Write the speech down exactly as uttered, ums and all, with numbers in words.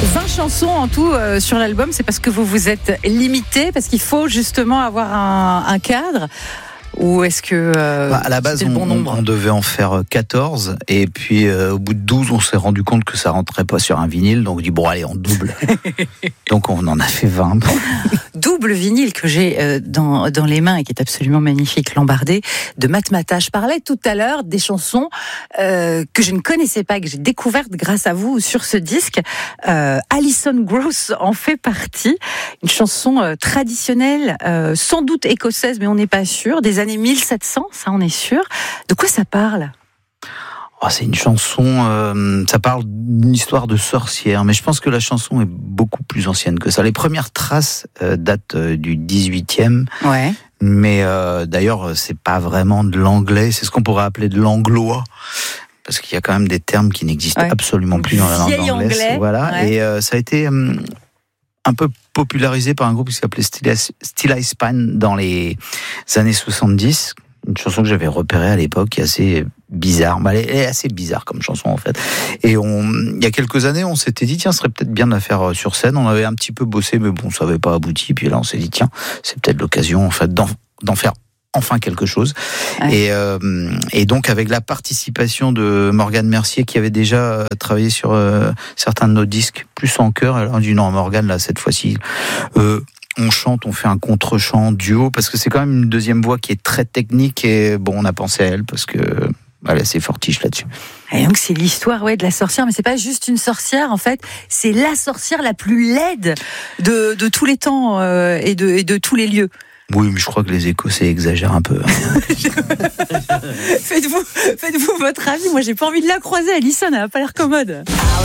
vingt chansons en tout euh, sur l'album, c'est parce que vous vous êtes limité, parce qu'il faut justement avoir un, un cadre. Ou est-ce que euh, bah, à la base, le bon on, nombre on devait en faire quatorze, et puis euh, au bout de douze, on s'est rendu compte que ça rentrait pas sur un vinyle, donc on dit bon allez, on double. Donc on en a fait vingt. Double vinyle que j'ai euh, dans, dans les mains et qui est absolument magnifique, Lambardé, de Matmata. Je parlais tout à l'heure des chansons euh, que je ne connaissais pas, que j'ai découvertes grâce à vous sur ce disque. Euh, Alison Gross en fait partie. Une chanson euh, traditionnelle, euh, sans doute écossaise, mais on n'est pas sûr, des années mille sept cents, ça on est sûr. De quoi ça parle ? Oh, c'est une chanson, euh, ça parle d'une histoire de sorcière, mais je pense que la chanson est beaucoup plus ancienne que ça. Les premières traces euh, datent euh, du dix-huitième, ouais. mais euh, d'ailleurs, c'est pas vraiment de l'anglais, c'est ce qu'on pourrait appeler de l'anglois, parce qu'il y a quand même des termes qui n'existent ouais. absolument plus dans la langue anglaise. Anglais, voilà, ouais. et euh, ça a été euh, un peu popularisé par un groupe qui s'appelait Still I Span dans les années soixante-dix. Une chanson que j'avais repérée à l'époque, qui est assez bizarre. Bah, elle est assez bizarre comme chanson, en fait. Et on, il y a quelques années, on s'était dit, tiens, ce serait peut-être bien de la faire sur scène. On avait un petit peu bossé, mais bon, ça n'avait pas abouti. Puis là, on s'est dit, tiens, c'est peut-être l'occasion, en fait, d'en, d'en faire enfin quelque chose. Ouais. Et, euh, et donc, avec la participation de Morgane Mercier, qui avait déjà travaillé sur euh, certains de nos disques, plus en chœur. Elle a dit, non, Morgane, là, cette fois-ci, euh, on chante, on fait un contre-chant duo, parce que c'est quand même une deuxième voix qui est très technique, et bon, on a pensé à elle, parce que elle est assez fortiche là-dessus. Et donc c'est l'histoire ouais, de la sorcière, mais c'est pas juste une sorcière, en fait, c'est la sorcière la plus laide de, de tous les temps euh, et, de, et de tous les lieux. Oui, mais je crois que les Écossais exagèrent un peu. faites-vous, faites-vous votre avis, moi j'ai pas envie de la croiser, Alison, elle a pas l'air commode.